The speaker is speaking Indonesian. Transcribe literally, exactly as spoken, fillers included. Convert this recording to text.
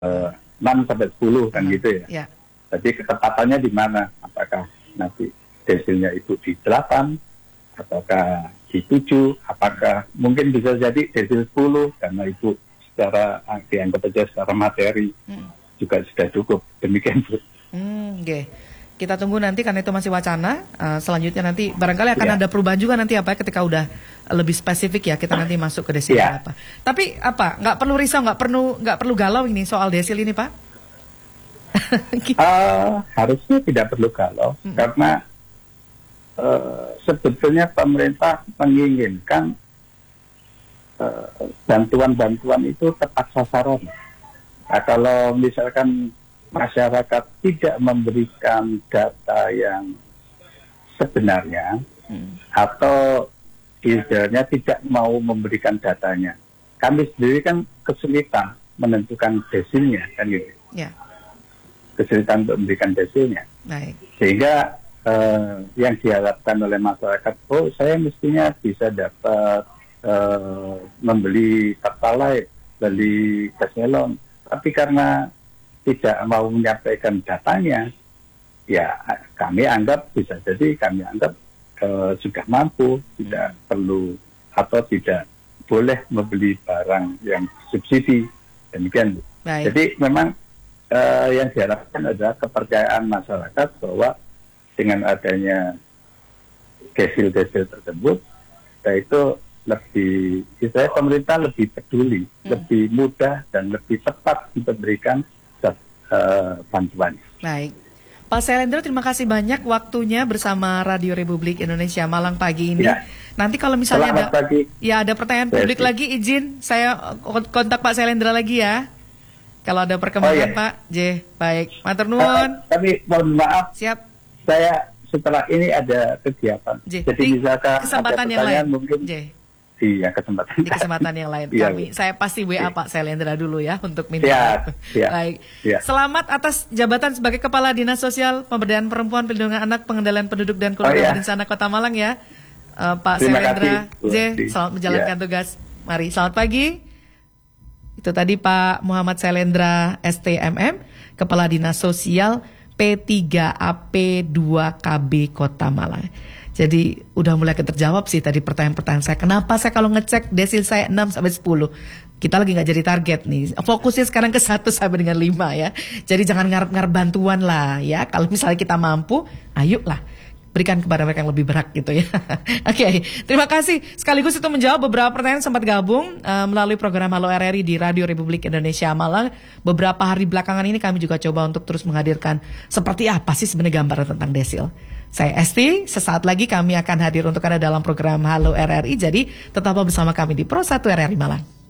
uh, enam sampai sepuluh kan hmm. gitu ya. Yeah. Jadi ketepatannya di mana? Apakah nanti desilnya itu di delapan, ataukah di tujuh, apakah mungkin bisa jadi desil sepuluh karena itu secara dianggap saja secara materi hmm. juga sudah cukup. Demikian Bu. Hmm, oke. Okay. Kita tunggu nanti karena itu masih wacana. Uh, selanjutnya nanti barangkali akan ya. ada perubahan juga nanti apa ya ketika udah lebih spesifik ya kita nanti masuk ke desil ya. apa. Tapi apa? Nggak perlu risau, nggak perlu nggak perlu galau ini soal desil ini Pak? uh, harusnya tidak perlu galau hmm. karena uh, sebetulnya pemerintah menginginkan uh, bantuan-bantuan itu tepat sasaran. Nah, kalau misalkan masyarakat tidak memberikan data yang sebenarnya hmm. atau istilahnya tidak mau memberikan datanya, kami sendiri kan kesulitan menentukan desilnya kan gitu, ya. kesulitan untuk memberikan desilnya, Baik. sehingga eh, yang diharapkan oleh masyarakat, oh saya mestinya bisa dapat eh, membeli pertalite, beli gas melon, tapi karena tidak mau menyampaikan datanya, ya kami anggap bisa jadi kami anggap uh, sudah mampu, tidak hmm. perlu atau tidak boleh membeli barang yang subsidi, demikian. Baik. Jadi memang uh, yang diharapkan adalah kepercayaan masyarakat bahwa dengan adanya desil-desil tersebut, yaitu lebih, istilahnya pemerintah lebih peduli, hmm. lebih mudah dan lebih tepat untuk memberikan Uh, bantuan. Baik, Pak Syailendra, terima kasih banyak waktunya bersama Radio Republik Indonesia Malang pagi ini. Ya. Nanti kalau misalnya Selamat ada, pagi. ya ada pertanyaan publik Besi. lagi, izin saya kontak Pak Syailendra lagi ya. Kalau ada perkembangan oh, iya. Pak J, baik. Matur nuwun. Uh, tapi mohon maaf. Siap. Saya setelah ini ada kegiatan. J. Jadi Di misalkan kesempatan ada yang lain. Mungkin. J. Iya, kesempatan. Di kesempatan yang lain ya, kami. Saya pasti W A ya. Pak Syailendra dulu ya untuk minta. Ya, ya, Baik. Ya. Selamat atas jabatan sebagai Kepala Dinas Sosial, Pemberdayaan Perempuan, Perlindungan Anak, Pengendalian Penduduk dan Keluarga oh, ya. Berencana Kota Malang ya. Uh, Pak Syailendra J, selamat menjalankan ya. tugas. Mari, selamat pagi. Itu tadi Pak Muhammad Syailendra S T M M, Kepala Dinas Sosial P tiga A P dua K B Kota Malang. Jadi udah mulai terjawab sih tadi pertanyaan-pertanyaan saya. Kenapa saya kalau ngecek desil saya enam sampai sepuluh. Kita lagi gak jadi target nih. Fokusnya sekarang ke satu sampai dengan lima ya. Jadi jangan ngarep-ngarep bantuan lah ya. Kalau misalnya kita mampu, ayo lah. Berikan kepada mereka yang lebih berat gitu ya. Oke, okay, terima kasih. Sekaligus itu menjawab beberapa pertanyaan sempat gabung uh, melalui program Halo R R I di Radio Republik Indonesia Malang. Beberapa hari belakangan ini kami juga coba untuk terus menghadirkan seperti apa sih sebenarnya gambaran tentang desil. Saya Esti, sesaat lagi kami akan hadir untuk Anda dalam program Halo R R I. Jadi tetaplah bersama kami di Pro satu R R I Malang.